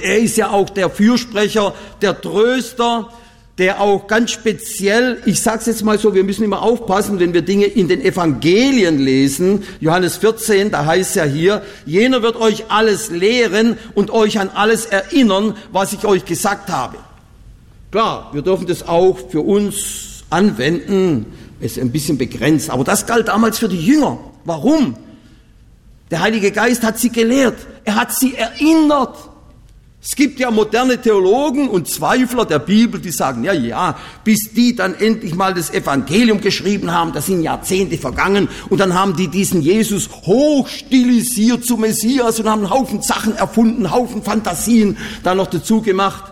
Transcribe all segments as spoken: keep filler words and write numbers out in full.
er ist ja auch der Fürsprecher, der Tröster, der auch ganz speziell, ich sag's jetzt mal so, wir müssen immer aufpassen, wenn wir Dinge in den Evangelien lesen. Johannes vierzehn, da heißt ja hier, jener wird euch alles lehren und euch an alles erinnern, was ich euch gesagt habe. Klar, wir dürfen das auch für uns anwenden, ist ein bisschen begrenzt, aber das galt damals für die Jünger. Warum? Der Heilige Geist hat sie gelehrt, er hat sie erinnert. Es gibt ja moderne Theologen und Zweifler der Bibel, die sagen, ja, ja, bis die dann endlich mal das Evangelium geschrieben haben, das sind Jahrzehnte vergangen und dann haben die diesen Jesus hochstilisiert zu Messias und haben einen Haufen Sachen erfunden, einen Haufen Fantasien da noch dazu gemacht.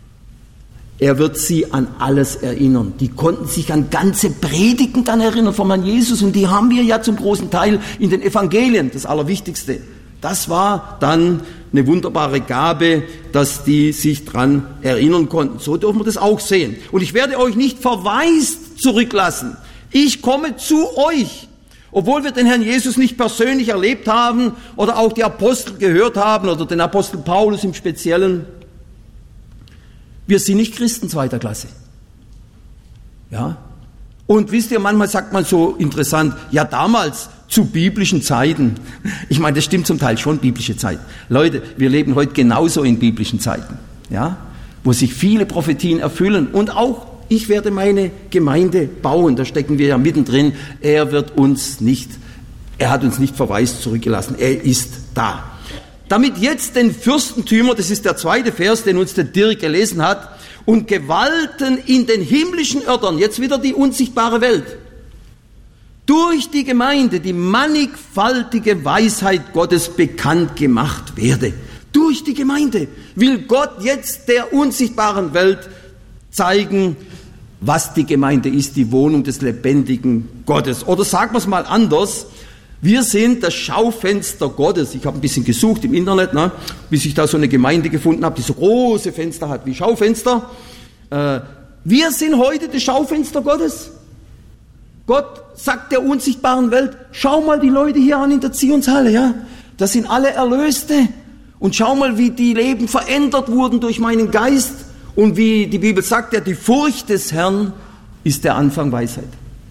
Er wird sie an alles erinnern. Die konnten sich an ganze Predigten dann erinnern vom Herrn Jesus und die haben wir ja zum großen Teil in den Evangelien, das Allerwichtigste. Das war dann eine wunderbare Gabe, dass die sich dran erinnern konnten. So dürfen wir das auch sehen. Und ich werde euch nicht verwaist zurücklassen. Ich komme zu euch. Obwohl wir den Herrn Jesus nicht persönlich erlebt haben oder auch die Apostel gehört haben oder den Apostel Paulus im Speziellen. Wir sind nicht Christen zweiter Klasse. Ja? Und wisst ihr, manchmal sagt man so interessant, ja damals zu biblischen Zeiten. Ich meine, das stimmt zum Teil schon, biblische Zeiten. Leute, wir leben heute genauso in biblischen Zeiten, ja, wo sich viele Prophetien erfüllen. Und auch ich werde meine Gemeinde bauen, da stecken wir ja mittendrin. Er wird uns nicht, er hat uns nicht verwaist zurückgelassen, er ist da. Damit jetzt den Fürstentümer, das ist der zweite Vers, den uns der Dirk gelesen hat, und Gewalten in den himmlischen Örtern, jetzt wieder die unsichtbare Welt, durch die Gemeinde die mannigfaltige Weisheit Gottes bekannt gemacht werde. Durch die Gemeinde will Gott jetzt der unsichtbaren Welt zeigen, was die Gemeinde ist, die Wohnung des lebendigen Gottes. Oder sagen wir es mal anders, wir sind das Schaufenster Gottes. Ich habe ein bisschen gesucht im Internet, ne, bis ich da so eine Gemeinde gefunden habe, die so große Fenster hat wie Schaufenster. Äh, wir sind heute das Schaufenster Gottes. Gott sagt der unsichtbaren Welt, schau mal die Leute hier an in der Zionshalle, ja, das sind alle Erlöste. Und schau mal, wie die Leben verändert wurden durch meinen Geist. Und wie die Bibel sagt, ja, die Furcht des Herrn ist der Anfang Weisheit.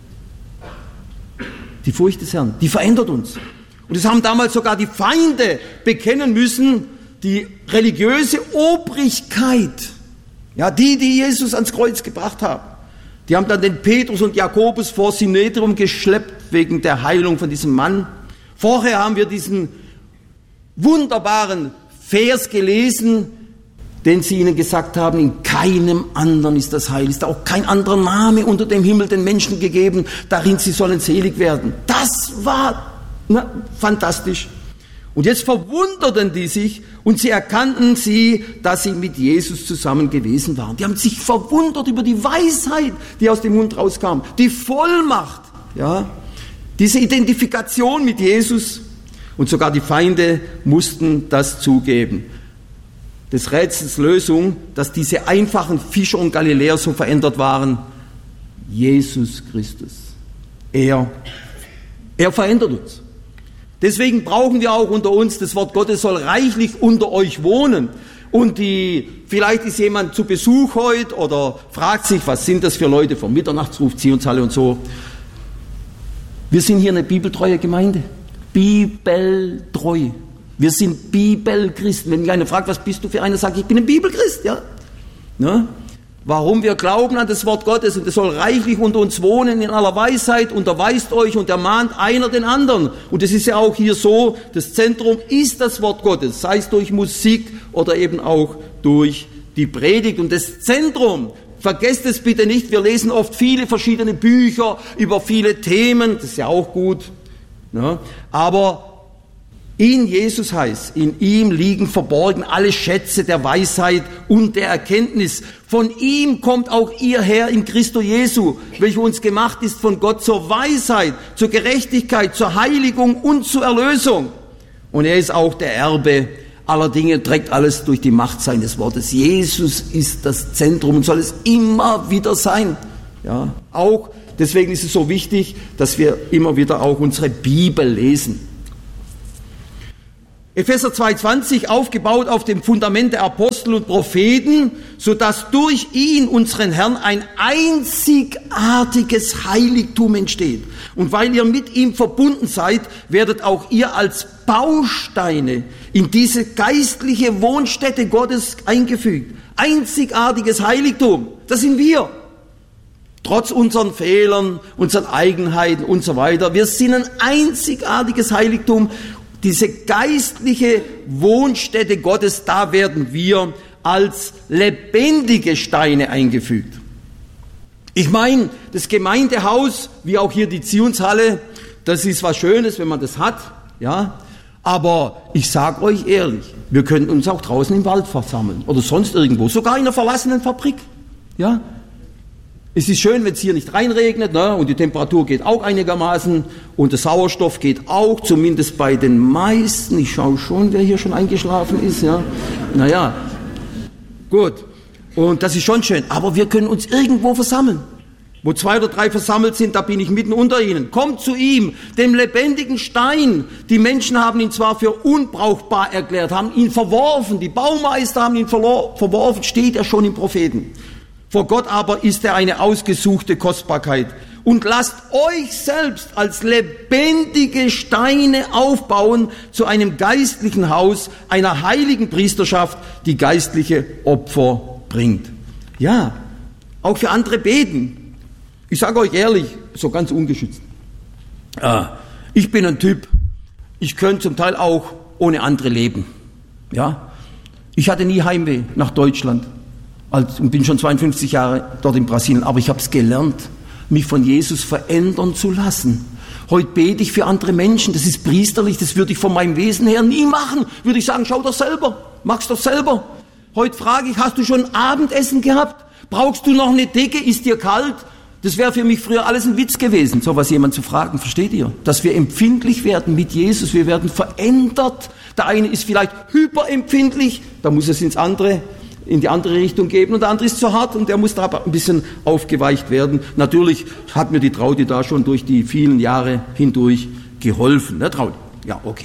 Die Furcht des Herrn, die verändert uns. Und das haben damals sogar die Feinde bekennen müssen, die religiöse Obrigkeit, ja, die, die Jesus ans Kreuz gebracht haben. Die haben dann den Petrus und Jakobus vor Synedrium geschleppt wegen der Heilung von diesem Mann. Vorher haben wir diesen wunderbaren Vers gelesen, den sie ihnen gesagt haben, in keinem anderen ist das Heil, ist auch kein anderer Name unter dem Himmel den Menschen gegeben, darin sie sollen selig werden. Das war na, fantastisch. Und jetzt verwunderten die sich und sie erkannten sie, dass sie mit Jesus zusammen gewesen waren. Die haben sich verwundert über die Weisheit, die aus dem Mund rauskam, die Vollmacht, ja, diese Identifikation mit Jesus. Und sogar die Feinde mussten das zugeben. Des Rätsels Lösung, dass diese einfachen Fischer und Galiläer so verändert waren. Jesus Christus. Er, er verändert uns. Deswegen brauchen wir auch unter uns, das Wort Gottes soll reichlich unter euch wohnen. Und die, vielleicht ist jemand zu Besuch heute oder fragt sich, was sind das für Leute vom Mitternachtsruf, Zionshalle und so. Wir sind hier eine bibeltreue Gemeinde. Bibeltreu. Wir sind Bibelchristen. Wenn mich einer fragt, was bist du für einer, sage ich, ich bin ein Bibelchrist. Ja? Ne? Warum wir glauben an das Wort Gottes und es soll reichlich unter uns wohnen in aller Weisheit, unterweist euch und ermahnt einer den anderen. Und es ist ja auch hier so, das Zentrum ist das Wort Gottes, sei es durch Musik oder eben auch durch die Predigt. Und das Zentrum, vergesst es bitte nicht, wir lesen oft viele verschiedene Bücher über viele Themen, das ist ja auch gut. Ne? Aber in Jesus heißt, in ihm liegen verborgen alle Schätze der Weisheit und der Erkenntnis. Von ihm kommt auch ihr her in Christo Jesu, welcher uns gemacht ist von Gott zur Weisheit, zur Gerechtigkeit, zur Heiligung und zur Erlösung. Und er ist auch der Erbe aller Dinge, trägt alles durch die Macht seines Wortes. Jesus ist das Zentrum und soll es immer wieder sein. Ja, auch deswegen ist es so wichtig, dass wir immer wieder auch unsere Bibel lesen. Epheser zwei zwanzig, aufgebaut auf dem Fundament der Apostel und Propheten, sodass durch ihn, unseren Herrn, ein einzigartiges Heiligtum entsteht. Und weil ihr mit ihm verbunden seid, werdet auch ihr als Bausteine in diese geistliche Wohnstätte Gottes eingefügt. Einzigartiges Heiligtum, das sind wir. Trotz unseren Fehlern, unseren Eigenheiten und so weiter. Wir sind ein einzigartiges Heiligtum. Diese geistliche Wohnstätte Gottes, da werden wir als lebendige Steine eingefügt. Ich meine, das Gemeindehaus, wie auch hier die Zionshalle, das ist was Schönes, wenn man das hat, ja. Aber ich sage euch ehrlich, wir könnten uns auch draußen im Wald versammeln oder sonst irgendwo, sogar in einer verlassenen Fabrik, ja. Es ist schön, wenn es hier nicht reinregnet, ne? Und die Temperatur geht auch einigermaßen und der Sauerstoff geht auch, zumindest bei den meisten. Ich schaue schon, wer hier schon eingeschlafen ist. Ja, naja, gut. Und das ist schon schön. Aber wir können uns irgendwo versammeln. Wo zwei oder drei versammelt sind, da bin ich mitten unter ihnen. Kommt zu ihm, dem lebendigen Stein. Die Menschen haben ihn zwar für unbrauchbar erklärt, haben ihn verworfen. Die Baumeister haben ihn verworfen, steht ja schon im Propheten. Vor Gott aber ist er eine ausgesuchte Kostbarkeit. Und lasst euch selbst als lebendige Steine aufbauen zu einem geistlichen Haus, einer heiligen Priesterschaft, die geistliche Opfer bringt. Ja, auch für andere beten. Ich sage euch ehrlich, so ganz ungeschützt. Ich bin ein Typ, ich könnte zum Teil auch ohne andere leben. Ja, ich hatte nie Heimweh nach Deutschland. Und bin schon zweiundfünfzig Jahre dort in Brasilien, aber ich habe es gelernt, mich von Jesus verändern zu lassen. Heute bete ich für andere Menschen, das ist priesterlich, das würde ich von meinem Wesen her nie machen. Würde ich sagen, schau doch selber, mach's doch selber. Heute frage ich, hast du schon Abendessen gehabt? Brauchst du noch eine Decke? Ist dir kalt? Das wäre für mich früher alles ein Witz gewesen, sowas jemand zu fragen, versteht ihr? Dass wir empfindlich werden mit Jesus, wir werden verändert. Der eine ist vielleicht hyperempfindlich, da muss es ins andere in die andere Richtung geben und der andere ist zu hart und der muss da ein bisschen aufgeweicht werden. Natürlich hat mir die Traudi da schon durch die vielen Jahre hindurch geholfen. Ne, Traudi? Ja, okay.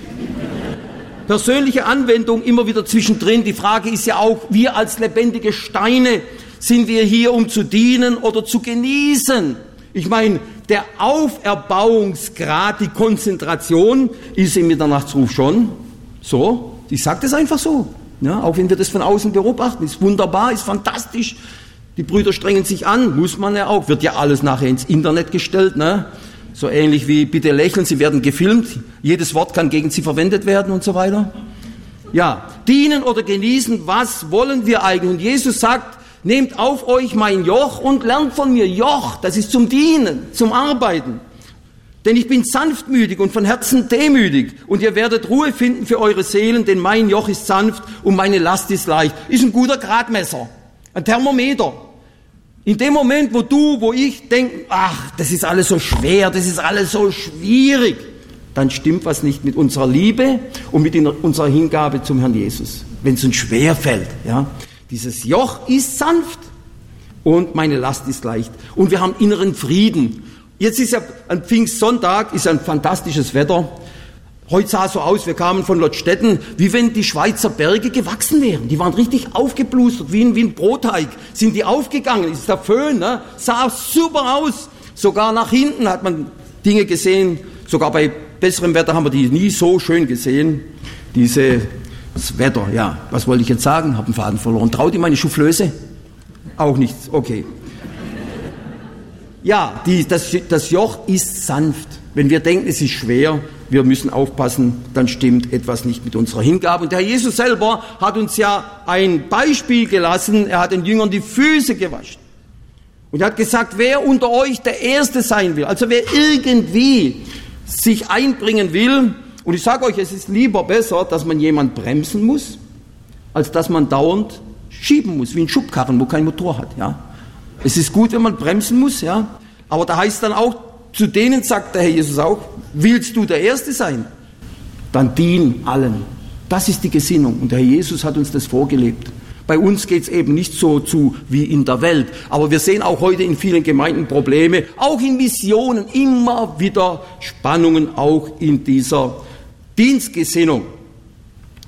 Persönliche Anwendung immer wieder zwischendrin. Die Frage ist ja auch, wir als lebendige Steine, sind wir hier, um zu dienen oder zu genießen? Ich meine, der Auferbauungsgrad, die Konzentration ist im Mitternachtsruf schon so. Ich sage das einfach so. Ja, auch wenn wir das von außen beobachten, ist wunderbar, ist fantastisch. Die Brüder strengen sich an, muss man ja auch, wird ja alles nachher ins Internet gestellt, ne? So ähnlich wie bitte lächeln, sie werden gefilmt, jedes Wort kann gegen sie verwendet werden und so weiter. Ja, dienen oder genießen, was wollen wir eigentlich? Und Jesus sagt, nehmt auf euch mein Joch und lernt von mir. Joch, das ist zum Dienen, zum Arbeiten. Denn ich bin sanftmütig und von Herzen demütig und ihr werdet Ruhe finden für eure Seelen, denn mein Joch ist sanft und meine Last ist leicht. Ist ein guter Gradmesser, ein Thermometer. In dem Moment, wo du, wo ich denke, ach, das ist alles so schwer, das ist alles so schwierig, dann stimmt was nicht mit unserer Liebe und mit unserer Hingabe zum Herrn Jesus. Wenn es uns schwer fällt, ja. Dieses Joch ist sanft und meine Last ist leicht. Und wir haben inneren Frieden. Jetzt ist ja ein Pfingstsonntag, ist ein fantastisches Wetter. Heute sah es so aus, wir kamen von Lottstetten, wie wenn die Schweizer Berge gewachsen wären. Die waren richtig aufgeblustert, wie ein, wie ein Brotteig. Sind die aufgegangen, ist der Föhn, ne? Sah super aus. Sogar nach hinten hat man Dinge gesehen. Sogar bei besserem Wetter haben wir die nie so schön gesehen. Dieses Wetter, ja. Was wollte ich jetzt sagen? Hab den Faden verloren. Traut ihr meine Soufflöse? Auch nichts, okay. Ja, die, das, das Joch ist sanft. Wenn wir denken, es ist schwer, wir müssen aufpassen, dann stimmt etwas nicht mit unserer Hingabe. Und der Herr Jesus selber hat uns ja ein Beispiel gelassen. Er hat den Jüngern die Füße gewaschen. Und er hat gesagt, wer unter euch der Erste sein will, also wer irgendwie sich einbringen will, und ich sage euch, es ist lieber besser, dass man jemand bremsen muss, als dass man dauernd schieben muss, wie ein Schubkarren, wo kein Motor hat, ja. Es ist gut, wenn man bremsen muss, ja. Aber da heißt dann auch, zu denen sagt der Herr Jesus auch, willst du der Erste sein? Dann dien allen. Das ist die Gesinnung. Und der Herr Jesus hat uns das vorgelebt. Bei uns geht es eben nicht so zu wie in der Welt. Aber wir sehen auch heute in vielen Gemeinden Probleme, auch in Missionen, immer wieder Spannungen, auch in dieser Dienstgesinnung.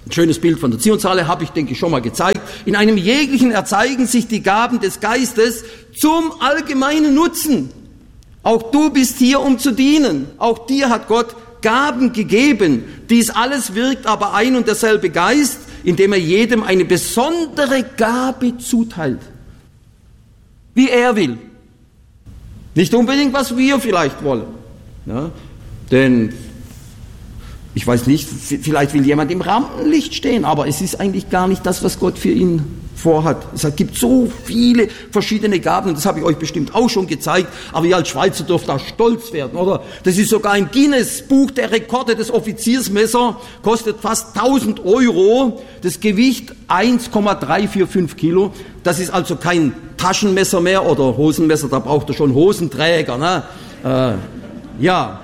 Ein schönes Bild von der Zionshalle habe ich, denke ich, schon mal gezeigt. In einem jeglichen erzeigen sich die Gaben des Geistes zum allgemeinen Nutzen. Auch du bist hier, um zu dienen. Auch dir hat Gott Gaben gegeben. Dies alles wirkt aber ein und derselbe Geist, indem er jedem eine besondere Gabe zuteilt. Wie er will. Nicht unbedingt, was wir vielleicht wollen. Ja? Denn ich weiß nicht, vielleicht will jemand im Rampenlicht stehen, aber es ist eigentlich gar nicht das, was Gott für ihn vorhat. Es gibt so viele verschiedene Gaben, und das habe ich euch bestimmt auch schon gezeigt, aber ihr als Schweizer dürft da stolz werden, oder? Das ist sogar ein Guinness-Buch der Rekorde. Das Offiziersmesser kostet fast tausend Euro, das Gewicht eins Komma drei vier fünf Kilo. Das ist also kein Taschenmesser mehr oder Hosenmesser, da braucht ihr schon Hosenträger, ne? Äh, ja.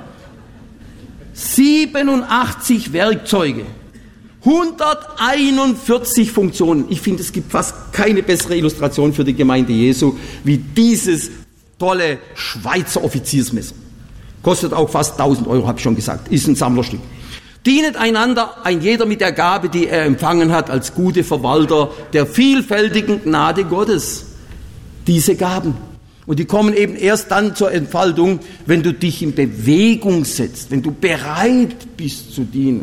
siebenundachtzig Werkzeuge, hunderteinundvierzig Funktionen. Ich finde, es gibt fast keine bessere Illustration für die Gemeinde Jesu wie dieses tolle Schweizer Offiziersmesser. Kostet auch fast tausend Euro, habe ich schon gesagt. Ist ein Sammlerstück. Dienet einander, ein jeder mit der Gabe, die er empfangen hat, als gute Verwalter der vielfältigen Gnade Gottes. Diese Gaben. Und die kommen eben erst dann zur Entfaltung, wenn du dich in Bewegung setzt, wenn du bereit bist zu dienen.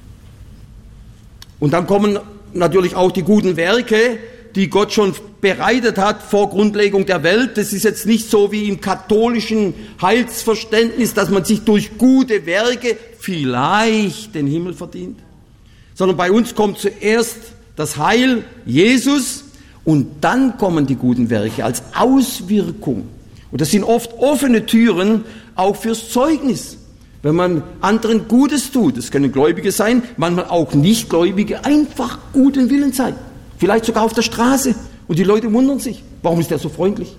Und dann kommen natürlich auch die guten Werke, die Gott schon bereitet hat vor Grundlegung der Welt. Das ist jetzt nicht so wie im katholischen Heilsverständnis, dass man sich durch gute Werke vielleicht den Himmel verdient, sondern bei uns kommt zuerst das Heil, Jesus, und dann kommen die guten Werke als Auswirkung. Und das sind oft offene Türen, auch fürs Zeugnis. Wenn man anderen Gutes tut, das können Gläubige sein, manchmal auch Nichtgläubige, einfach guten Willen sein. Vielleicht sogar auf der Straße. Und die Leute wundern sich, warum ist der so freundlich?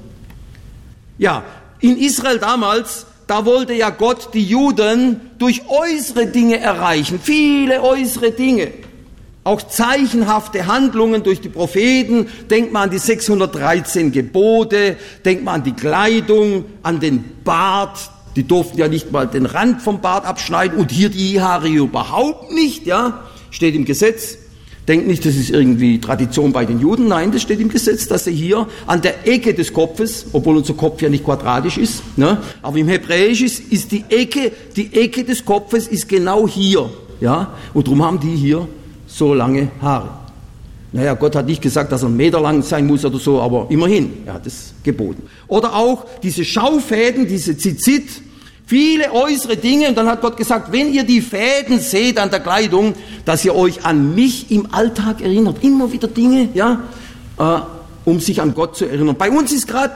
Ja, in Israel damals, da wollte ja Gott die Juden durch äußere Dinge erreichen. Viele äußere Dinge. Auch zeichenhafte Handlungen durch die Propheten. Denkt man an die sechshundertdreizehn Gebote, denkt man an die Kleidung, an den Bart. Die durften ja nicht mal den Rand vom Bart abschneiden und hier die Haare überhaupt nicht, ja. Steht im Gesetz. Denkt nicht, das ist irgendwie Tradition bei den Juden. Nein, das steht im Gesetz, dass sie hier an der Ecke des Kopfes, obwohl unser Kopf ja nicht quadratisch ist, ne, aber im Hebräisch ist, ist die Ecke, die Ecke des Kopfes ist genau hier, ja. Und darum haben die hier so lange Haare. Naja, Gott hat nicht gesagt, dass er einen Meter lang sein muss oder so, aber immerhin, er hat es geboten. Oder auch diese Schaufäden, diese Zizit, viele äußere Dinge, und dann hat Gott gesagt, wenn ihr die Fäden seht an der Kleidung, dass ihr euch an mich im Alltag erinnert. Immer wieder Dinge, ja, äh, um sich an Gott zu erinnern. Bei uns ist gerade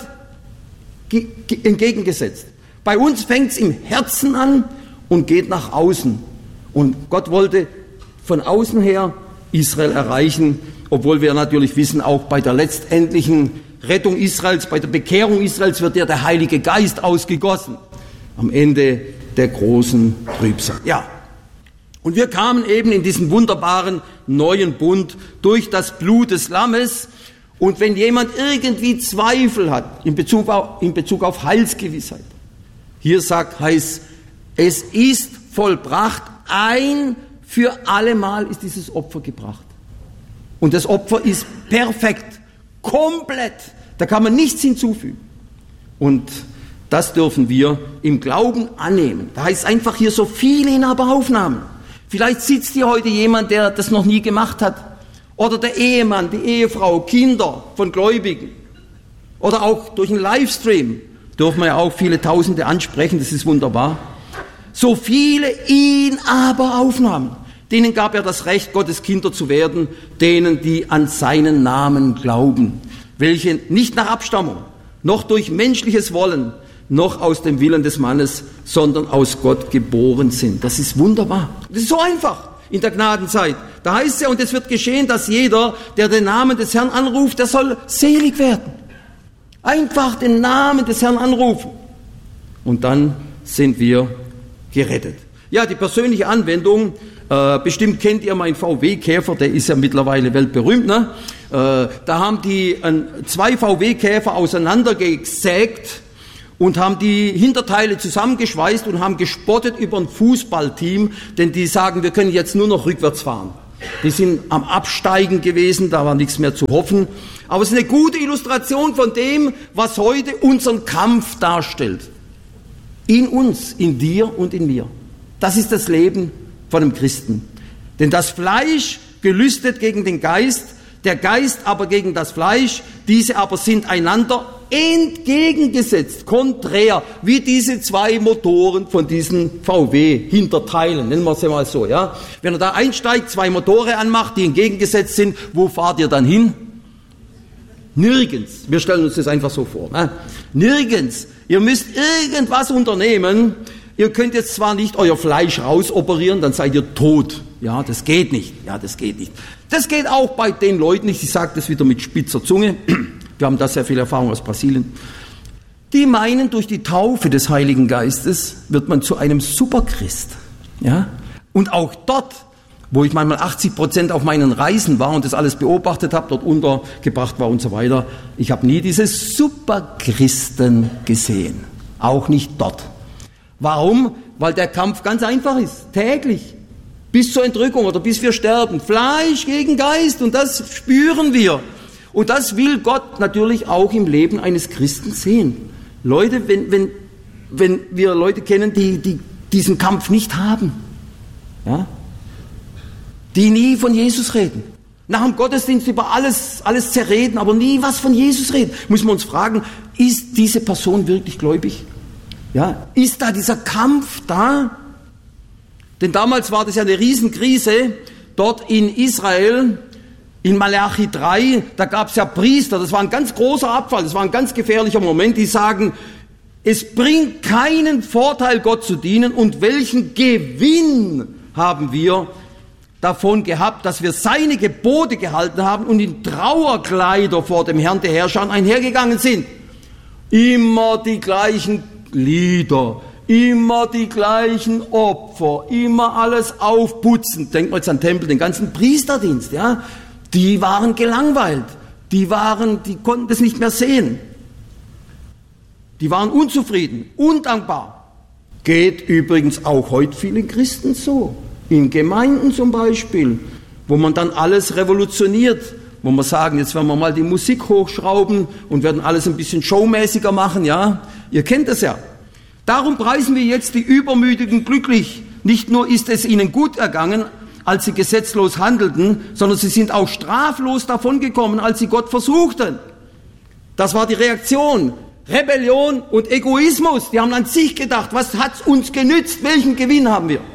ge- ge- entgegengesetzt. Bei uns fängt es im Herzen an und geht nach außen. Und Gott wollte von außen her Israel erreichen, obwohl wir natürlich wissen, auch bei der letztendlichen Rettung Israels, bei der Bekehrung Israels wird ja der Heilige Geist ausgegossen. Am Ende der großen Trübsal. Ja. Und wir kamen eben in diesen wunderbaren neuen Bund durch das Blut des Lammes. Und wenn jemand irgendwie Zweifel hat in Bezug auf, in Bezug auf Heilsgewissheit, hier sagt, heißt, es ist vollbracht, ein für allemal ist dieses Opfer gebracht. Und das Opfer ist perfekt, komplett. Da kann man nichts hinzufügen. Und das dürfen wir im Glauben annehmen. Da heißt einfach hier so viele in aber Aufnahmen. Vielleicht sitzt hier heute jemand, der das noch nie gemacht hat. Oder der Ehemann, die Ehefrau, Kinder von Gläubigen. Oder auch durch einen Livestream dürfen wir ja auch viele Tausende ansprechen, das ist wunderbar. So viele in aber Aufnahmen. Denen gab er das Recht, Gottes Kinder zu werden, denen, die an seinen Namen glauben, welche nicht nach Abstammung, noch durch menschliches Wollen, noch aus dem Willen des Mannes, sondern aus Gott geboren sind. Das ist wunderbar. Das ist so einfach in der Gnadenzeit. Da heißt es ja, und es wird geschehen, dass jeder, der den Namen des Herrn anruft, der soll selig werden. Einfach den Namen des Herrn anrufen. Und dann sind wir gerettet. Ja, die persönliche Anwendung, äh, bestimmt kennt ihr meinen V W-Käfer, der ist ja mittlerweile weltberühmt, ne? Äh, da haben die äh, zwei V W-Käfer auseinandergesägt und haben die Hinterteile zusammengeschweißt und haben gespottet über ein Fußballteam, denn die sagen, wir können jetzt nur noch rückwärts fahren. Die sind am Absteigen gewesen, da war nichts mehr zu hoffen. Aber es ist eine gute Illustration von dem, was heute unseren Kampf darstellt. In uns, in dir und in mir. Das ist das Leben von einem Christen. Denn das Fleisch gelüstet gegen den Geist, der Geist aber gegen das Fleisch, diese aber sind einander entgegengesetzt, konträr, wie diese zwei Motoren von diesen V W-Hinterteilen, nennen wir es mal so. Ja? Wenn er da einsteigt, zwei Motore anmacht, die entgegengesetzt sind, wo fahrt ihr dann hin? Nirgends. Wir stellen uns das einfach so vor. Ne? Nirgends. Ihr müsst irgendwas unternehmen. Ihr könnt jetzt zwar nicht euer Fleisch rausoperieren, dann seid ihr tot. Ja, das geht nicht. Ja, das geht nicht. Das geht auch bei den Leuten nicht. Ich sage das wieder mit spitzer Zunge. Wir haben da sehr viel Erfahrung aus Brasilien. Die meinen, durch die Taufe des Heiligen Geistes wird man zu einem Superchrist. Ja? Und auch dort, wo ich manchmal achtzig Prozent auf meinen Reisen war und das alles beobachtet habe, dort untergebracht war und so weiter, ich habe nie diese Superchristen gesehen. Auch nicht dort. Warum? Weil der Kampf ganz einfach ist. Täglich. Bis zur Entrückung oder bis wir sterben. Fleisch gegen Geist. Und das spüren wir. Und das will Gott natürlich auch im Leben eines Christen sehen. Leute, wenn, wenn, wenn wir Leute kennen, die, die diesen Kampf nicht haben, ja, die nie von Jesus reden, nach dem Gottesdienst über alles, alles zerreden, aber nie was von Jesus reden, müssen wir uns fragen, ist diese Person wirklich gläubig? Ja, ist da dieser Kampf da? Denn damals war das ja eine Riesenkrise dort in Israel, in Malachi drei, da gab es ja Priester, das war ein ganz großer Abfall, das war ein ganz gefährlicher Moment, die sagen, es bringt keinen Vorteil, Gott zu dienen, und welchen Gewinn haben wir davon gehabt, dass wir seine Gebote gehalten haben und in Trauerkleider vor dem Herrn der Herrscher einhergegangen sind. Immer die gleichen Lieder, immer die gleichen Opfer, immer alles aufputzen. Denkt mal jetzt an den Tempel, den ganzen Priesterdienst, ja. Die waren gelangweilt, die waren, die konnten das nicht mehr sehen. Die waren unzufrieden, undankbar. Geht übrigens auch heute vielen Christen so. In Gemeinden zum Beispiel, wo man dann alles revolutioniert, wo wir sagen, jetzt werden wir mal die Musik hochschrauben und werden alles ein bisschen showmäßiger machen, ja. Ihr kennt das ja. Darum preisen wir jetzt die Übermütigen glücklich. Nicht nur ist es ihnen gut ergangen, als sie gesetzlos handelten, sondern sie sind auch straflos davongekommen, als sie Gott versuchten. Das war die Reaktion. Rebellion und Egoismus. Die haben an sich gedacht, was hat's uns genützt? Welchen Gewinn haben wir?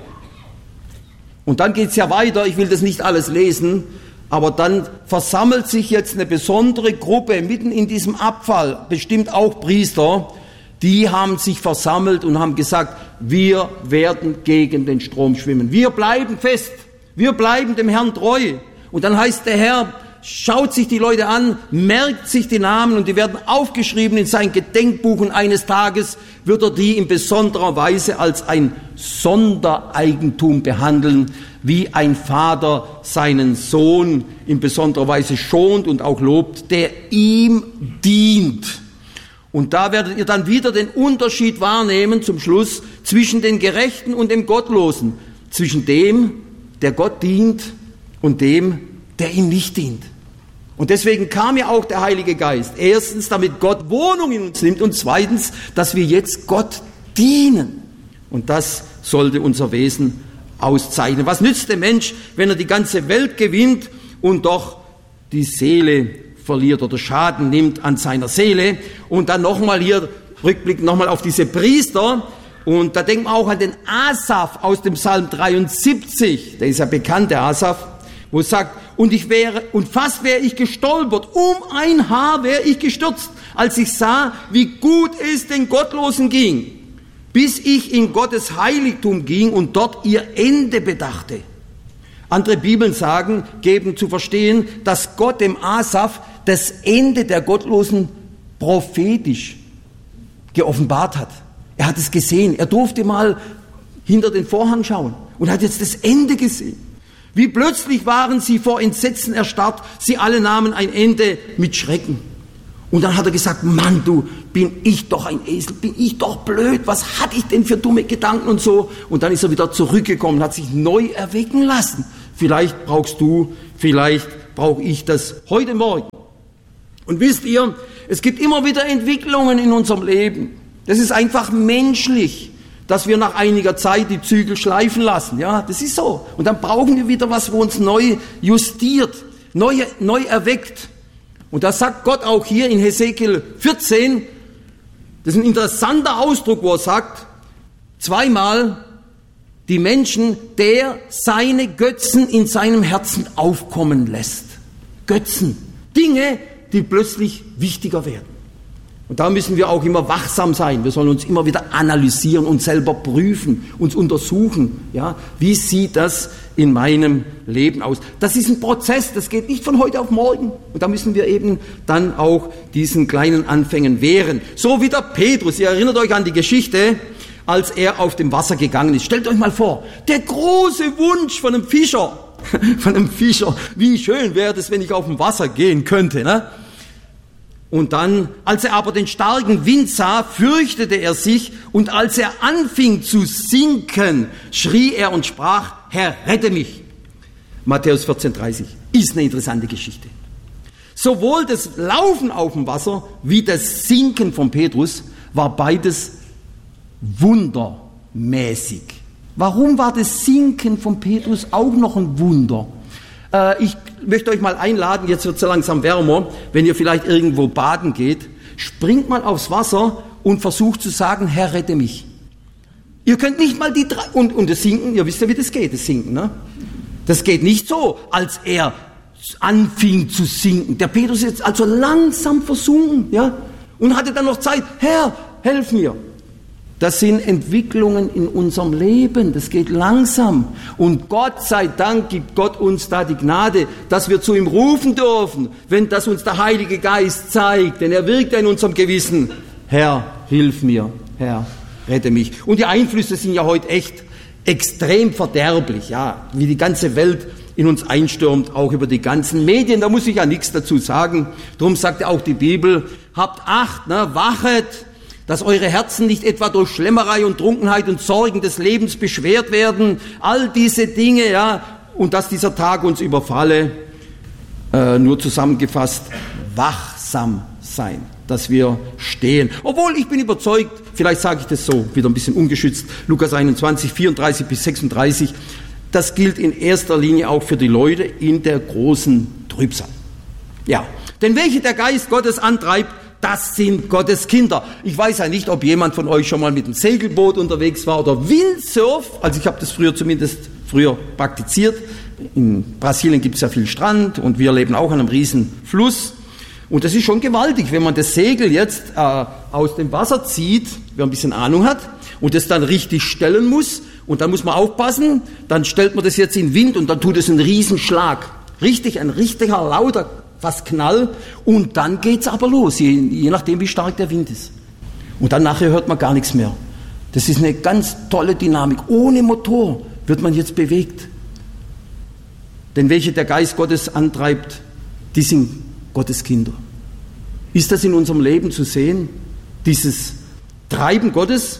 Und dann geht's ja weiter. Ich will das nicht alles lesen. Aber dann versammelt sich jetzt eine besondere Gruppe mitten in diesem Abfall, bestimmt auch Priester, die haben sich versammelt und haben gesagt, wir werden gegen den Strom schwimmen. Wir bleiben fest, wir bleiben dem Herrn treu. Und dann heißt der Herr, schaut sich die Leute an, merkt sich die Namen und die werden aufgeschrieben in sein Gedenkbuch und eines Tages wird er die in besonderer Weise als ein Sondereigentum behandeln, wie ein Vater seinen Sohn in besonderer Weise schont und auch lobt, der ihm dient. Und da werdet ihr dann wieder den Unterschied wahrnehmen zum Schluss zwischen den Gerechten und dem Gottlosen, zwischen dem, der Gott dient und dem, der ihm nicht dient. Und deswegen kam ja auch der Heilige Geist. Erstens, damit Gott Wohnung in uns nimmt und zweitens, dass wir jetzt Gott dienen. Und das sollte unser Wesen auszeichnen. Was nützt der Mensch, wenn er die ganze Welt gewinnt und doch die Seele verliert oder Schaden nimmt an seiner Seele? Und dann nochmal hier, Rückblick nochmal auf diese Priester. Und da denken wir auch an den Asaf aus dem Psalm dreiundsiebzig. Der ist ja bekannt, der Asaf, wo es sagt, und ich wäre, und fast wäre ich gestolpert, um ein Haar wäre ich gestürzt, als ich sah, wie gut es den Gottlosen ging, bis ich in Gottes Heiligtum ging und dort ihr Ende bedachte. Andere Bibeln sagen, geben zu verstehen, dass Gott dem Asaf das Ende der Gottlosen prophetisch geoffenbart hat. Er hat es gesehen, er durfte mal hinter den Vorhang schauen und hat jetzt das Ende gesehen. Wie plötzlich waren sie vor Entsetzen erstarrt, sie alle nahmen ein Ende mit Schrecken. Und dann hat er gesagt, Mann, du, bin ich doch ein Esel, bin ich doch blöd, was hatte ich denn für dumme Gedanken und so. Und dann ist er wieder zurückgekommen, hat sich neu erwecken lassen Vielleicht brauchst du, vielleicht brauche ich das heute Morgen. Und wisst ihr, es gibt immer wieder Entwicklungen in unserem Leben. Das ist einfach menschlich, dass wir nach einiger Zeit die Zügel schleifen lassen. Ja, das ist so. Und dann brauchen wir wieder was, wo uns neu justiert, neu, neu erweckt. Und das sagt Gott auch hier in Hesekiel vierzehn. Das ist ein interessanter Ausdruck, wo er sagt, zweimal, die Menschen, der seine Götzen in seinem Herzen aufkommen lässt. Götzen, Dinge, die plötzlich wichtiger werden. Und da müssen wir auch immer wachsam sein. Wir sollen uns immer wieder analysieren, uns selber prüfen, uns untersuchen. Ja, wie sieht das in meinem Leben aus? Das ist ein Prozess, das geht nicht von heute auf morgen. Und da müssen wir eben dann auch diesen kleinen Anfängen wehren. So wie der Petrus, ihr erinnert euch an die Geschichte, als er auf dem Wasser gegangen ist. Stellt euch mal vor, der große Wunsch von einem Fischer, von einem Fischer, wie schön wäre es, wenn ich auf dem Wasser gehen könnte, ne? Und dann, als er aber den starken Wind sah, fürchtete er sich, und als er anfing zu sinken, schrie er und sprach, Herr, rette mich. Matthäus vierzehn, dreißig. Ist eine interessante Geschichte. Sowohl das Laufen auf dem Wasser wie das Sinken von Petrus war beides wundermäßig. Warum war das Sinken von Petrus auch noch ein Wunder? Äh, ich möchte euch mal einladen, jetzt wird es so langsam wärmer, wenn ihr vielleicht irgendwo baden geht, springt mal aufs Wasser und versucht zu sagen, Herr, rette mich. Ihr könnt nicht mal die drei, und, und das Sinken, ihr wisst ja, wie das geht, das Sinken, ne? Das geht nicht so, als er anfing zu sinken. Der Petrus ist jetzt also langsam versunken, ja? Und hatte dann noch Zeit, Herr, helf mir. Das sind Entwicklungen in unserem Leben, das geht langsam. Und Gott sei Dank gibt Gott uns da die Gnade, dass wir zu ihm rufen dürfen, wenn das uns der Heilige Geist zeigt, denn er wirkt ja in unserem Gewissen. Herr, hilf mir, Herr, rette mich. Und die Einflüsse sind ja heute echt extrem verderblich, ja, wie die ganze Welt in uns einstürmt, auch über die ganzen Medien, da muss ich ja nichts dazu sagen. Darum sagt ja auch die Bibel, habt Acht, ne, wachet, dass eure Herzen nicht etwa durch Schlemmerei und Trunkenheit und Sorgen des Lebens beschwert werden. All diese Dinge, ja, und dass dieser Tag uns überfalle, äh, nur zusammengefasst, wachsam sein, dass wir stehen. Obwohl, ich bin überzeugt, vielleicht sage ich das so, wieder ein bisschen ungeschützt, Lukas einundzwanzig, vierunddreißig bis sechsunddreißig, das gilt in erster Linie auch für die Leute in der großen Trübsal. Ja, denn welche der Geist Gottes antreibt, das sind Gottes Kinder. Ich weiß ja nicht, ob jemand von euch schon mal mit einem Segelboot unterwegs war oder Windsurf. Also ich habe das früher zumindest früher praktiziert. In Brasilien gibt es ja viel Strand und wir leben auch an einem riesen Fluss. Und das ist schon gewaltig, wenn man das Segel jetzt äh, aus dem Wasser zieht, wer ein bisschen Ahnung hat, und das dann richtig stellen muss. Und dann muss man aufpassen, dann stellt man das jetzt in Wind und dann tut es einen Riesenschlag. Richtig, ein richtiger, lauter, fast Knall. Und dann geht's aber los, je, je nachdem, wie stark der Wind ist. Und dann nachher hört man gar nichts mehr. Das ist eine ganz tolle Dynamik. Ohne Motor wird man jetzt bewegt. Denn welche der Geist Gottes antreibt, die sind Gottes Kinder. Ist das in unserem Leben zu sehen? Dieses Treiben Gottes?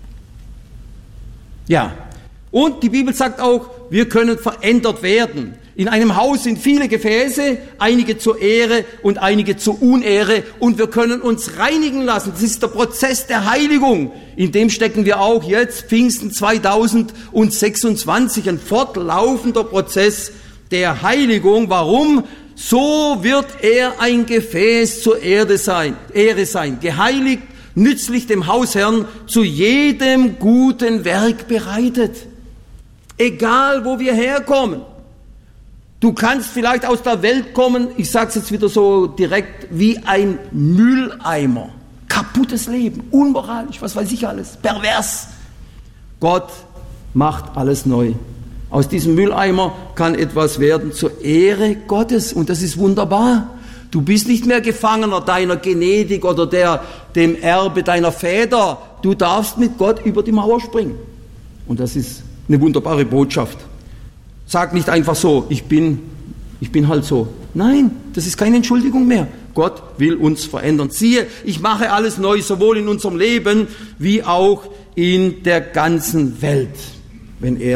Ja. Und die Bibel sagt auch, wir können verändert werden. In einem Haus sind viele Gefäße, einige zur Ehre und einige zur Unehre, und wir können uns reinigen lassen. Das ist der Prozess der Heiligung. In dem stecken wir auch jetzt, Pfingsten zweitausendsechsundzwanzig, ein fortlaufender Prozess der Heiligung. Warum? So wird er ein Gefäß zur Erde sein, Ehre sein, geheiligt, nützlich dem Hausherrn, zu jedem guten Werk bereitet. Egal, wo wir herkommen. Du kannst vielleicht aus der Welt kommen, ich sage es jetzt wieder so direkt, wie ein Mülleimer. Kaputtes Leben, unmoralisch, was weiß ich alles, pervers. Gott macht alles neu. Aus diesem Mülleimer kann etwas werden zur Ehre Gottes, und das ist wunderbar. Du bist nicht mehr Gefangener deiner Genetik oder der, dem Erbe deiner Väter. Du darfst mit Gott über die Mauer springen. Und das ist eine wunderbare Botschaft. Sag nicht einfach so, ich bin, ich bin halt so. Nein, das ist keine Entschuldigung mehr. Gott will uns verändern. Siehe, ich mache alles neu, sowohl in unserem Leben wie auch in der ganzen Welt, wenn er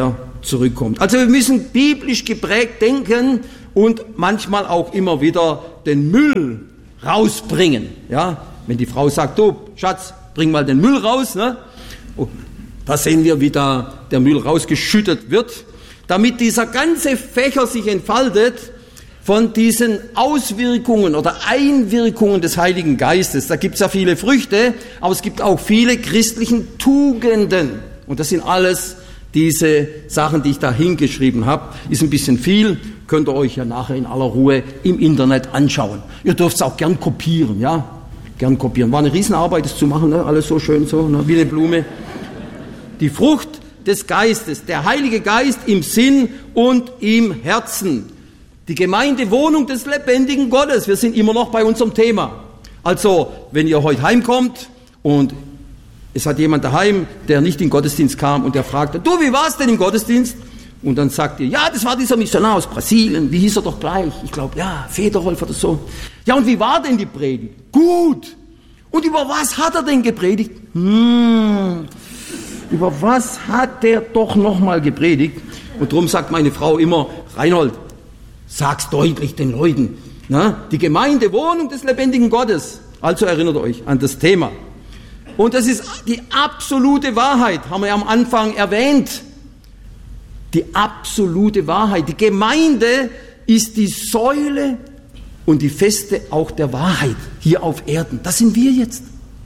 zurückkommt. Also wir müssen biblisch geprägt denken und manchmal auch immer wieder den Müll rausbringen. Ja, wenn die Frau sagt, du Schatz, bring mal den Müll raus, ne? Oh, da sehen wir, wie da der Müll rausgeschüttet wird, damit dieser ganze Fächer sich entfaltet von diesen Auswirkungen oder Einwirkungen des Heiligen Geistes. Da gibt es ja viele Früchte, aber es gibt auch viele christlichen Tugenden. Und das sind alles diese Sachen, die ich da hingeschrieben habe. Ist ein bisschen viel, könnt ihr euch ja nachher in aller Ruhe im Internet anschauen. Ihr dürft es auch gern kopieren, ja? Gern kopieren. War eine Riesenarbeit, das zu machen, ne? Alles so schön, so, ne? Wie eine Blume. Die Frucht des Geistes, der Heilige Geist im Sinn und im Herzen. Die Gemeindewohnung des lebendigen Gottes. Wir sind immer noch bei unserem Thema. Also, wenn ihr heute heimkommt und es hat jemand daheim, der nicht in den Gottesdienst kam und der fragte, du, wie war es denn im Gottesdienst? Und dann sagt ihr, ja, das war dieser Missionar aus Brasilien. Wie hieß er doch gleich? Ich glaube, ja, Federholf oder so. Ja, und wie war denn die Predigt? Gut. Und über was hat er denn gepredigt? Hm, über was hat der doch nochmal gepredigt? Und darum sagt meine Frau immer, Reinhold, sag's deutlich den Leuten. Na, die Gemeindewohnung des lebendigen Gottes. Also erinnert euch an das Thema. Und das ist die absolute Wahrheit, haben wir ja am Anfang erwähnt. Die absolute Wahrheit. Die Gemeinde ist die Säule und die Feste auch der Wahrheit hier auf Erden. Das sind wir jetzt.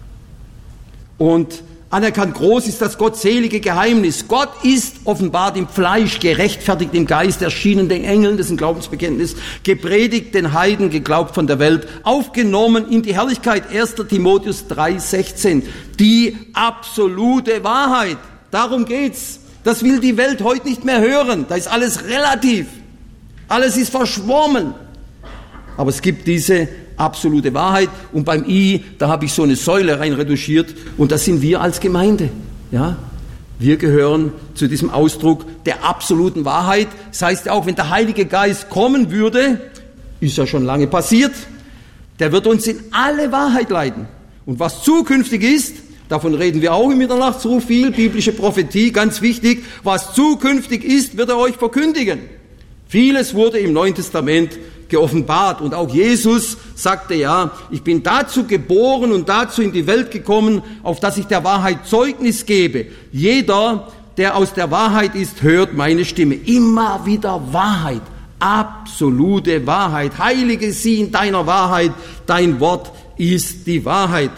Und anerkannt groß ist das gottselige Geheimnis. Gott ist offenbart im Fleisch, gerechtfertigt im Geist, erschienen den Engeln, das ist ein Glaubensbekenntnis, gepredigt den Heiden, geglaubt von der Welt, aufgenommen in die Herrlichkeit. erster Timotheus drei sechzehn. Die absolute Wahrheit. Darum geht's. Das will die Welt heute nicht mehr hören. Da ist alles relativ. Alles ist verschwommen. Aber es gibt diese absolute Wahrheit. Und beim I, da habe ich so eine Säule rein retuschiert. Und das sind wir als Gemeinde. Ja? Wir gehören zu diesem Ausdruck der absoluten Wahrheit. Das heißt ja auch, wenn der Heilige Geist kommen würde, ist ja schon lange passiert, der wird uns in alle Wahrheit leiten. Und was zukünftig ist, davon reden wir auch im Mitternachtsruf viel, biblische Prophetie, ganz wichtig. Was zukünftig ist, wird er euch verkündigen. Vieles wurde im Neuen Testament geoffenbart. Und auch Jesus sagte ja, ich bin dazu geboren und dazu in die Welt gekommen, auf dass ich der Wahrheit Zeugnis gebe. Jeder, der aus der Wahrheit ist, hört meine Stimme. Immer wieder Wahrheit. Absolute Wahrheit. Heilige sie in deiner Wahrheit. Dein Wort ist die Wahrheit.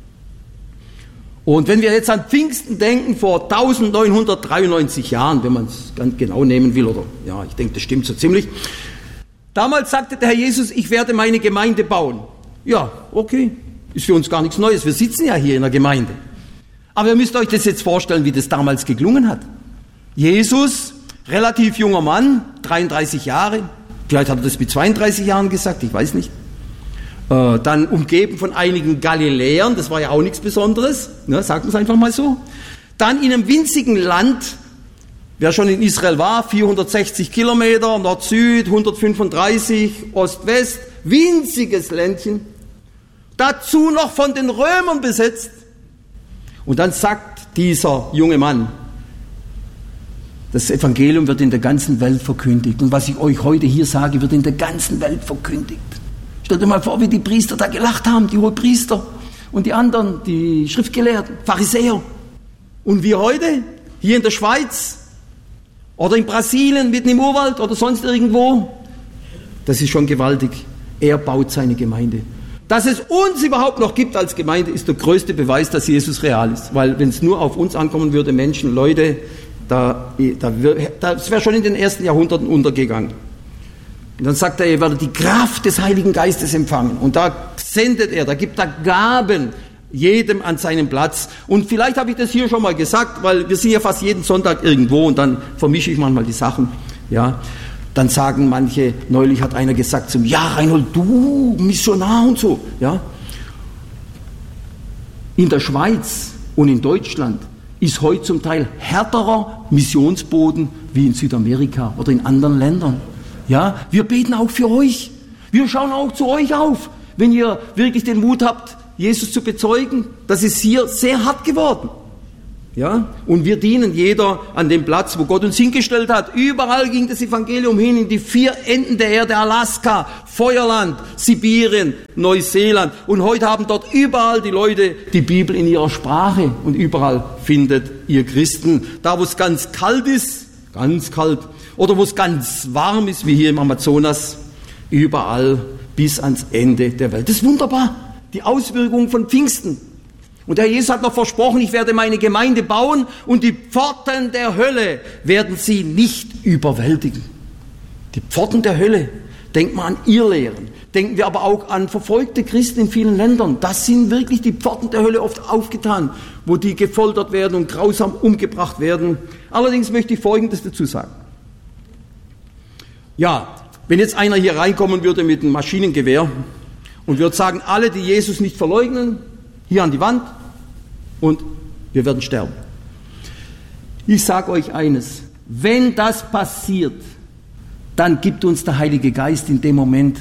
Und wenn wir jetzt an Pfingsten denken, vor neunzehnhundertdreiundneunzig Jahren, wenn man es ganz genau nehmen will, oder ja, ich denke, das stimmt so ziemlich. Damals sagte der Herr Jesus, ich werde meine Gemeinde bauen. Ja, okay, ist für uns gar nichts Neues. Wir sitzen ja hier in der Gemeinde. Aber ihr müsst euch das jetzt vorstellen, wie das damals geklungen hat. Jesus, relativ junger Mann, dreiunddreißig Jahre, vielleicht hat er das mit zweiunddreißig Jahren gesagt, ich weiß nicht. Äh, dann umgeben von einigen Galiläern, das war ja auch nichts Besonderes, ne, sagt man es einfach mal so. Dann in einem winzigen Land, wer schon in Israel war, vierhundertsechzig Kilometer, Nord-Süd, hundertfünfunddreißig, Ost-West, winziges Ländchen, dazu noch von den Römern besetzt. Und dann sagt dieser junge Mann, das Evangelium wird in der ganzen Welt verkündigt. Und was ich euch heute hier sage, wird in der ganzen Welt verkündigt. Stellt euch mal vor, wie die Priester da gelacht haben, die Hohepriester und die anderen, die Schriftgelehrten, Pharisäer. Und wir heute, hier in der Schweiz oder in Brasilien, mitten im Urwald oder sonst irgendwo, das ist schon gewaltig. Er baut seine Gemeinde. Dass es uns überhaupt noch gibt als Gemeinde, ist der größte Beweis, dass Jesus real ist. Weil wenn es nur auf uns ankommen würde, Menschen, Leute, da, da, das wäre schon in den ersten Jahrhunderten untergegangen. Und dann sagt er, ihr werdet die Kraft des Heiligen Geistes empfangen. Und da sendet er, da gibt er Gaben jedem an seinem Platz. Und vielleicht habe ich das hier schon mal gesagt, weil wir sind ja fast jeden Sonntag irgendwo und dann vermische ich manchmal die Sachen. Ja, dann sagen manche, neulich hat einer gesagt zu mir, ja Reinhold, du Missionar und so. Ja. In der Schweiz und in Deutschland ist heute zum Teil härterer Missionsboden wie in Südamerika oder in anderen Ländern. Ja, wir beten auch für euch. Wir schauen auch zu euch auf, wenn ihr wirklich den Mut habt, Jesus zu bezeugen. Das ist hier sehr hart geworden. Ja? Und wir dienen jeder an dem Platz, wo Gott uns hingestellt hat. Überall ging das Evangelium hin, in die vier Enden der Erde, Alaska, Feuerland, Sibirien, Neuseeland. Und heute haben dort überall die Leute die Bibel in ihrer Sprache. Und überall findet ihr Christen. Da, wo es ganz kalt ist, ganz kalt, oder wo es ganz warm ist, wie hier im Amazonas, überall bis ans Ende der Welt. Das ist wunderbar, die Auswirkungen von Pfingsten. Und der Jesus hat noch versprochen, ich werde meine Gemeinde bauen und die Pforten der Hölle werden sie nicht überwältigen. Die Pforten der Hölle. Denkt man an Irrlehren. Denken wir aber auch an verfolgte Christen in vielen Ländern. Das sind wirklich die Pforten der Hölle oft aufgetan, wo die gefoltert werden und grausam umgebracht werden. Allerdings möchte ich Folgendes dazu sagen. Ja, wenn jetzt einer hier reinkommen würde mit einem Maschinengewehr und würde sagen, alle, die Jesus nicht verleugnen, hier an die Wand und wir werden sterben. Ich sage euch eines, wenn das passiert, dann gibt uns der Heilige Geist in dem Moment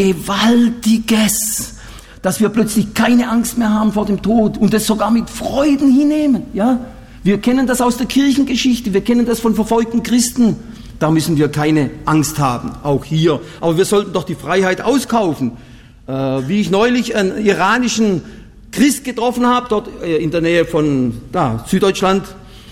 Gewaltiges, dass wir plötzlich keine Angst mehr haben vor dem Tod und es sogar mit Freuden hinnehmen. Ja? Wir kennen das aus der Kirchengeschichte, wir kennen das von verfolgten Christen. Da müssen wir keine Angst haben, auch hier. Aber wir sollten doch die Freiheit auskaufen. Äh, wie ich neulich einen iranischen Christ getroffen habe, dort in der Nähe von da, Süddeutschland.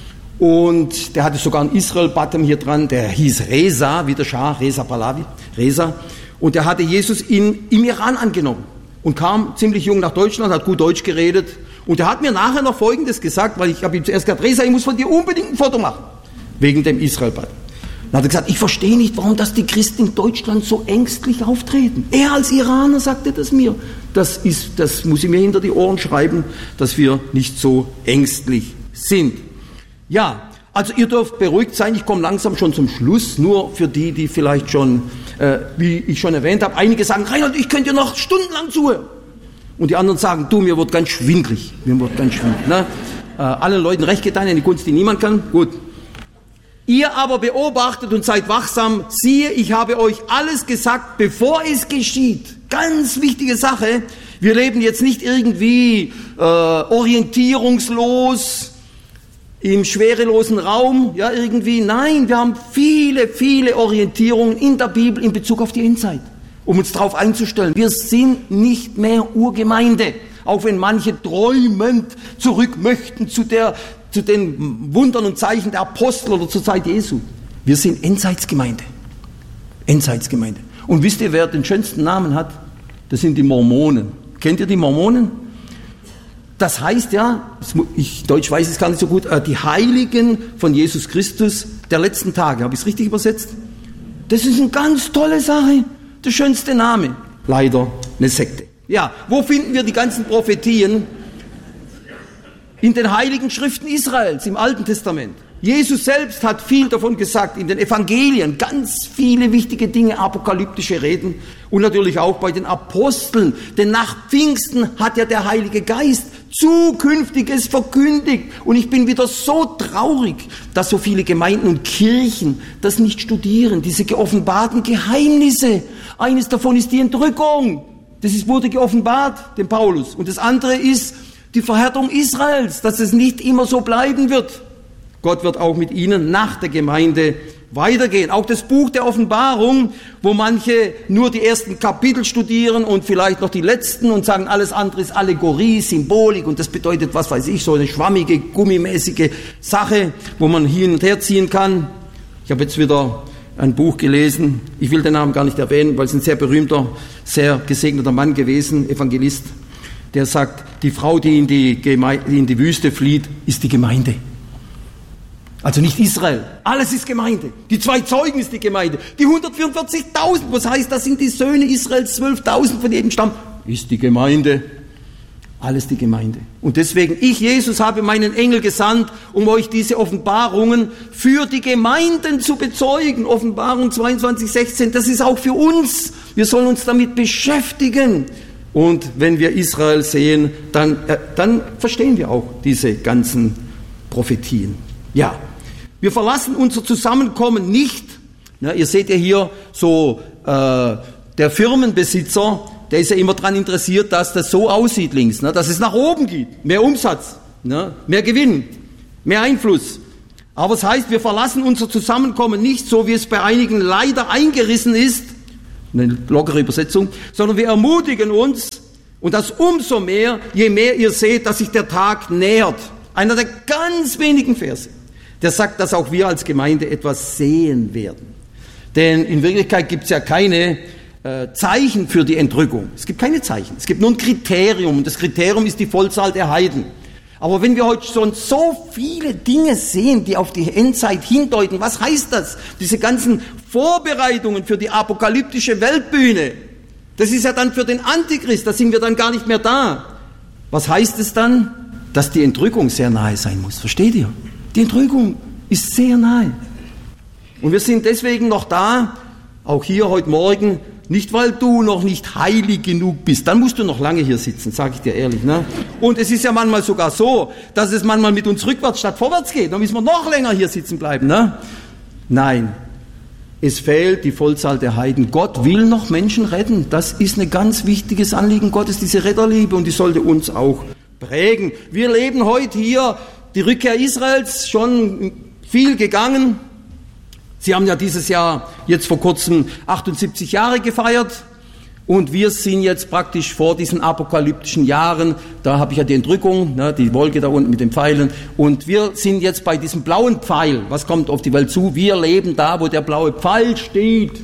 Und der hatte sogar einen Israel-Button hier dran, der hieß Reza, wie der Schah, Reza Pahlavi, Reza. Und der hatte Jesus in, im Iran angenommen und kam ziemlich jung nach Deutschland, hat gut Deutsch geredet. Und er hat mir nachher noch Folgendes gesagt, weil ich habe ihm zuerst gesagt, Reza, ich muss von dir unbedingt ein Foto machen, wegen dem Israel-Button. Dann hat er gesagt, ich verstehe nicht, warum das die Christen in Deutschland so ängstlich auftreten. Er als Iraner sagte das mir. Das ist, das muss ich mir hinter die Ohren schreiben, dass wir nicht so ängstlich sind. Ja, also ihr dürft beruhigt sein, ich komme langsam schon zum Schluss, nur für die, die vielleicht schon, äh, wie ich schon erwähnt habe, einige sagen, Reinhold, ich könnte dir noch stundenlang zuhören. Und die anderen sagen, du, mir wird ganz schwindlig, mir wird ganz schwindlig. Ne? Äh, allen Leuten recht getan, eine Kunst, die niemand kann, gut. Ihr aber beobachtet und seid wachsam, siehe, ich habe euch alles gesagt, bevor es geschieht. Ganz wichtige Sache, wir leben jetzt nicht irgendwie äh, orientierungslos im schwerelosen Raum, ja irgendwie, nein, wir haben viele, viele Orientierungen in der Bibel in Bezug auf die Endzeit, um uns darauf einzustellen. Wir sind nicht mehr Urgemeinde, auch wenn manche träumend zurück möchten zu der zu den Wundern und Zeichen der Apostel oder zur Zeit Jesu. Wir sind Endzeitsgemeinde. Endzeitsgemeinde. Und wisst ihr, wer den schönsten Namen hat? Das sind die Mormonen. Kennt ihr die Mormonen? Das heißt ja, ich Deutsch weiß es gar nicht so gut, die Heiligen von Jesus Christus der letzten Tage. Habe ich es richtig übersetzt? Das ist eine ganz tolle Sache. Der schönste Name. Leider eine Sekte. Ja, wo finden wir die ganzen Prophetien? In den heiligen Schriften Israels, im Alten Testament. Jesus selbst hat viel davon gesagt, in den Evangelien, ganz viele wichtige Dinge, apokalyptische Reden und natürlich auch bei den Aposteln. Denn nach Pfingsten hat ja der Heilige Geist Zukünftiges verkündigt. Und ich bin wieder so traurig, dass so viele Gemeinden und Kirchen das nicht studieren, diese geoffenbarten Geheimnisse. Eines davon ist die Entrückung. Das ist, wurde geoffenbart, dem Paulus. Und das andere ist die Verhärtung Israels, dass es nicht immer so bleiben wird. Gott wird auch mit ihnen nach der Gemeinde weitergehen. Auch das Buch der Offenbarung, wo manche nur die ersten Kapitel studieren und vielleicht noch die letzten und sagen, alles andere ist Allegorie, Symbolik und das bedeutet, was weiß ich, so eine schwammige, gummimäßige Sache, wo man hin und her ziehen kann. Ich habe jetzt wieder ein Buch gelesen, ich will den Namen gar nicht erwähnen, weil es ein sehr berühmter, sehr gesegneter Mann gewesen, Evangelist, der sagt, die Frau, die in die, Geme- die in die Wüste flieht, ist die Gemeinde. Also nicht Israel. Alles ist Gemeinde. Die zwei Zeugen ist die Gemeinde. Die hundertvierundvierzigtausend, was heißt, das sind die Söhne Israels, zwölftausend von jedem Stamm, ist die Gemeinde. Alles die Gemeinde. Und deswegen, ich, Jesus, habe meinen Engel gesandt, um euch diese Offenbarungen für die Gemeinden zu bezeugen. Offenbarung zweiundzwanzig, sechzehn, das ist auch für uns. Wir sollen uns damit beschäftigen. Und wenn wir Israel sehen, dann, äh, dann verstehen wir auch diese ganzen Prophetien. Ja, wir verlassen unser Zusammenkommen nicht. Ja, ihr seht ja hier so, äh, der Firmenbesitzer, der ist ja immer daran interessiert, dass das so aussieht links, ne, dass es nach oben geht. Mehr Umsatz, ne, mehr Gewinn. mehr Einfluss. Aber es heißt, wir verlassen unser Zusammenkommen nicht, so wie es bei einigen leider eingerissen ist, eine lockere Übersetzung, sondern wir ermutigen uns, und das umso mehr, je mehr ihr seht, dass sich der Tag nähert. Einer der ganz wenigen Verse, der sagt, dass auch wir als Gemeinde etwas sehen werden. Denn in Wirklichkeit gibt es ja keine äh, Zeichen für die Entrückung. Es gibt keine Zeichen. Es gibt nur ein Kriterium. Und das Kriterium ist die Vollzahl der Heiden. Aber wenn wir heute schon so viele Dinge sehen, die auf die Endzeit hindeuten, was heißt das? Diese ganzen Vorbereitungen für die apokalyptische Weltbühne, das ist ja dann für den Antichrist, da sind wir dann gar nicht mehr da. Was heißt es dann? Dass die Entrückung sehr nahe sein muss. Versteht ihr? Die Entrückung ist sehr nahe. Und wir sind deswegen noch da, auch hier heute Morgen, nicht weil du noch nicht heilig genug bist, dann musst du noch lange hier sitzen, sage ich dir ehrlich. Ne? Und es ist ja manchmal sogar so, dass es manchmal mit uns rückwärts statt vorwärts geht, dann müssen wir noch länger hier sitzen bleiben. Ne? Nein, es fehlt die Vollzahl der Heiden. Gott will noch Menschen retten, das ist ein ganz wichtiges Anliegen Gottes, diese Retterliebe, und die sollte uns auch prägen. Wir leben heute hier, die Rückkehr Israels, schon viel gegangen. Sie haben ja dieses Jahr jetzt vor kurzem achtundsiebzig Jahre gefeiert und wir sind jetzt praktisch vor diesen apokalyptischen Jahren. Da habe ich ja die Entrückung, ne, die Wolke da unten mit den Pfeilen, und wir sind jetzt bei diesem blauen Pfeil. Was kommt auf die Welt zu? Wir leben da, wo der blaue Pfeil steht.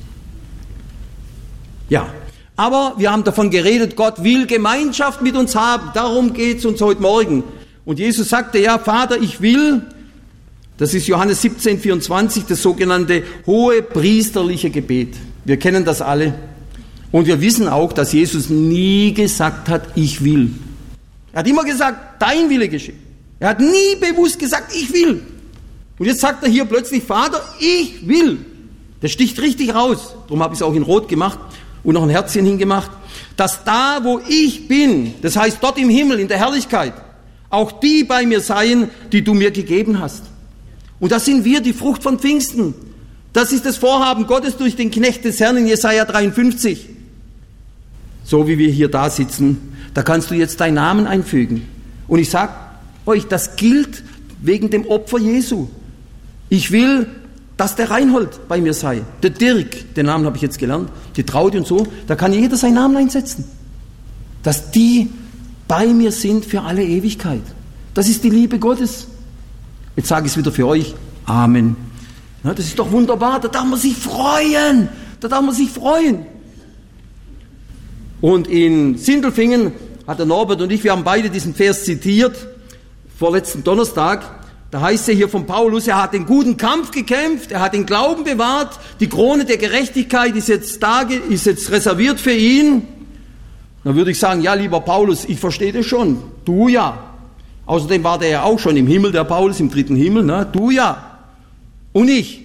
Ja, aber wir haben davon geredet, Gott will Gemeinschaft mit uns haben. Darum geht es uns heute Morgen. Und Jesus sagte, ja, Vater, ich will... Das ist Johannes siebzehn, vierundzwanzig, das sogenannte hohe priesterliche Gebet. Wir kennen das alle. Und wir wissen auch, dass Jesus nie gesagt hat, ich will. Er hat immer gesagt, dein Wille geschehe. Er hat nie bewusst gesagt, ich will. Und jetzt sagt er hier plötzlich, Vater, ich will. Das sticht richtig raus. Darum habe ich es auch in Rot gemacht und noch ein Herzchen hingemacht. Dass da, wo ich bin, das heißt dort im Himmel, in der Herrlichkeit, auch die bei mir seien, die du mir gegeben hast. Und das sind wir, die Frucht von Pfingsten. Das ist das Vorhaben Gottes durch den Knecht des Herrn in Jesaja dreiundfünfzig. So wie wir hier da sitzen, da kannst du jetzt deinen Namen einfügen. Und ich sage euch, das gilt wegen dem Opfer Jesu. Ich will, dass der Reinhold bei mir sei. Der Dirk, den Namen habe ich jetzt gelernt, die Traute und so, da kann jeder seinen Namen einsetzen. Dass die bei mir sind für alle Ewigkeit. Das ist die Liebe Gottes. Jetzt sage ich es wieder für euch. Amen. Ja, das ist doch wunderbar. Da darf man sich freuen. Da darf man sich freuen. Und in Sindelfingen hat der Norbert und ich, wir haben beide diesen Vers zitiert, vorletzten Donnerstag. Da heißt es hier von Paulus, er hat den guten Kampf gekämpft, er hat den Glauben bewahrt, die Krone der Gerechtigkeit ist jetzt da, ist jetzt reserviert für ihn. Dann würde ich sagen, ja, lieber Paulus, ich verstehe das schon. Du ja. Außerdem war der ja auch schon im Himmel, der Paulus, im dritten Himmel, ne? Du ja. Und ich.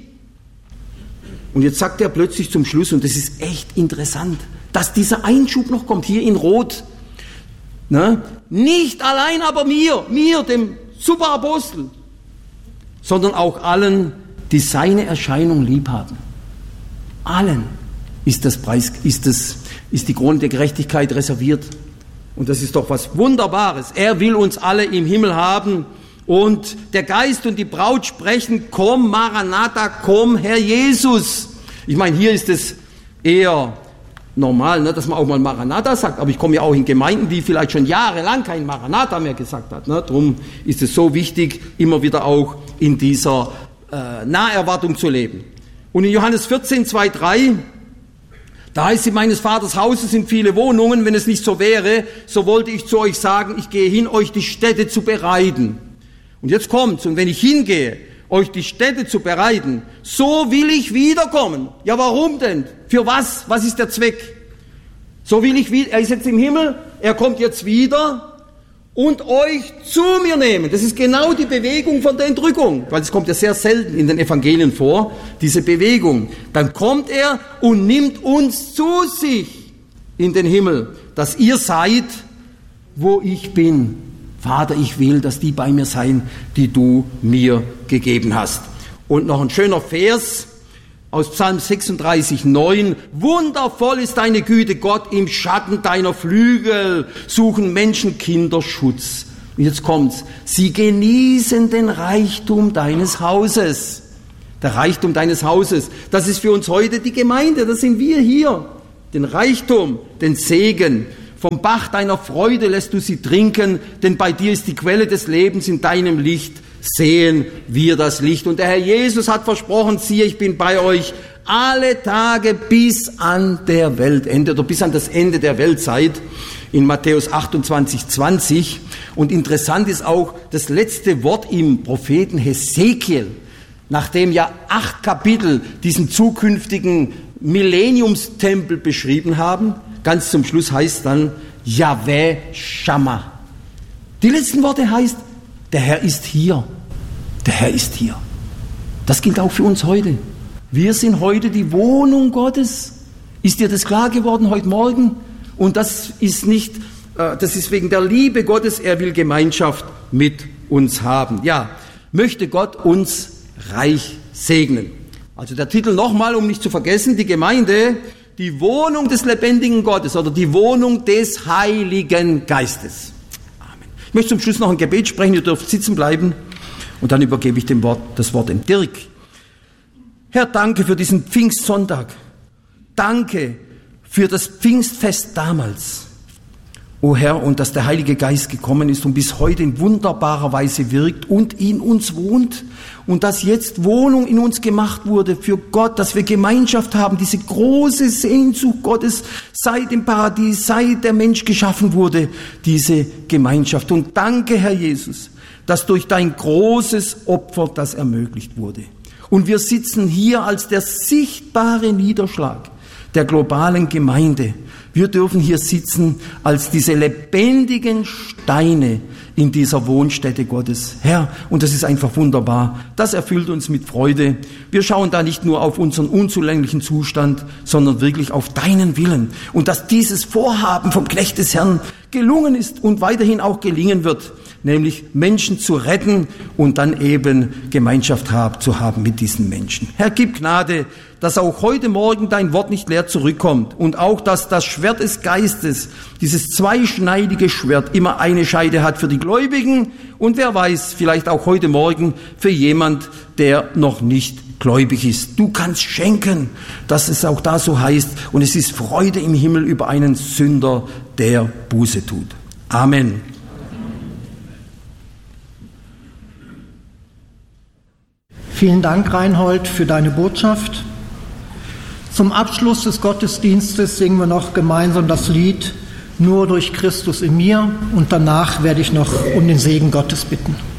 Und jetzt sagt er plötzlich zum Schluss, und das ist echt interessant, dass dieser Einschub noch kommt, hier in Rot. Ne? Nicht allein aber mir, mir, dem Superapostel, sondern auch allen, die seine Erscheinung lieb haben. Allen ist das Preis, ist das, ist die Krone der Gerechtigkeit reserviert. Und das ist doch was Wunderbares. Er will uns alle im Himmel haben. Und der Geist und die Braut sprechen, komm Maranatha, komm Herr Jesus. Ich meine, hier ist es eher normal, ne, dass man auch mal Maranatha sagt. Aber ich komme ja auch in Gemeinden, die vielleicht schon jahrelang kein Maranatha mehr gesagt hat. Ne. Darum ist es so wichtig, immer wieder auch in dieser äh, Naherwartung zu leben. Und in Johannes vierzehn, zwei, drei... Da heißt es, in meines Vaters Hause sind viele Wohnungen, wenn es nicht so wäre, so wollte ich zu euch sagen, ich gehe hin, euch die Städte zu bereiten. Und jetzt kommt's, und wenn ich hingehe, euch die Städte zu bereiten, so will ich wiederkommen. Ja, warum denn? Für was? Was ist der Zweck? So will ich wieder, er ist jetzt im Himmel, er kommt jetzt wieder und euch zu mir nehmen. Das ist genau die Bewegung von der Entrückung, weil es kommt ja sehr selten in den Evangelien vor, diese Bewegung. Dann kommt er und nimmt uns zu sich in den Himmel, dass ihr seid, wo ich bin. Vater, ich will, dass die bei mir seien, die du mir gegeben hast. Und noch ein schöner Vers aus Psalm sechsunddreißig, neun. Wundervoll ist deine Güte, Gott, im Schatten deiner Flügel suchen Menschenkinder Schutz. Und jetzt kommt's. Sie genießen den Reichtum deines Hauses. Der Reichtum deines Hauses. Das ist für uns heute die Gemeinde. Das sind wir hier. Den Reichtum, den Segen. Vom Bach deiner Freude lässt du sie trinken, denn bei dir ist die Quelle des Lebens, in deinem Licht sehen wir das Licht. Und der Herr Jesus hat versprochen, siehe, ich bin bei euch alle Tage bis an der Weltende oder bis an das Ende der Weltzeit in Matthäus achtundzwanzig, zwanzig. Und interessant ist auch das letzte Wort im Propheten Hesekiel, nachdem ja acht Kapitel diesen zukünftigen Millenniumstempel beschrieben haben. Ganz zum Schluss heißt dann Yahweh Shammah. Die letzten Worte heißt, der Herr ist hier. Der Herr ist hier. Das gilt auch für uns heute. Wir sind heute die Wohnung Gottes. Ist dir das klar geworden heute Morgen? Und das ist nicht, äh, das ist wegen der Liebe Gottes. Er will Gemeinschaft mit uns haben. Ja, möchte Gott uns reich segnen. Also der Titel nochmal, um nicht zu vergessen, die Gemeinde, die Wohnung des lebendigen Gottes oder die Wohnung des Heiligen Geistes. Amen. Ich möchte zum Schluss noch ein Gebet sprechen, ihr dürft sitzen bleiben und dann übergebe ich dem Wort, das Wort dem Dirk. Herr, danke für diesen Pfingstsonntag. Danke für das Pfingstfest damals. O Herr, und dass der Heilige Geist gekommen ist und bis heute in wunderbarer Weise wirkt und in uns wohnt und dass jetzt Wohnung in uns gemacht wurde für Gott, dass wir Gemeinschaft haben, diese große Sehnsucht Gottes, seit im Paradies, seit der Mensch geschaffen wurde, diese Gemeinschaft. Und danke, Herr Jesus, dass durch dein großes Opfer das ermöglicht wurde. Und wir sitzen hier als der sichtbare Niederschlag der globalen Gemeinde. Wir dürfen hier sitzen als diese lebendigen Steine in dieser Wohnstätte Gottes. Herr, und das ist einfach wunderbar. Das erfüllt uns mit Freude. Wir schauen da nicht nur auf unseren unzulänglichen Zustand, sondern wirklich auf deinen Willen. Und dass dieses Vorhaben vom Knecht des Herrn gelungen ist und weiterhin auch gelingen wird, nämlich Menschen zu retten und dann eben Gemeinschaft haben, zu haben mit diesen Menschen. Herr, gib Gnade, dass auch heute Morgen dein Wort nicht leer zurückkommt und auch, dass das Schwert des Geistes, dieses zweischneidige Schwert, immer eine Scheide hat für die Gläubigen und wer weiß, vielleicht auch heute Morgen für jemand, der noch nicht gläubig ist. Du kannst schenken, dass es auch da so heißt und es ist Freude im Himmel über einen Sünder, der Buße tut. Amen. Vielen Dank, Reinhold, für deine Botschaft. Zum Abschluss des Gottesdienstes singen wir noch gemeinsam das Lied Nur durch Christus in mir und danach werde ich noch um den Segen Gottes bitten.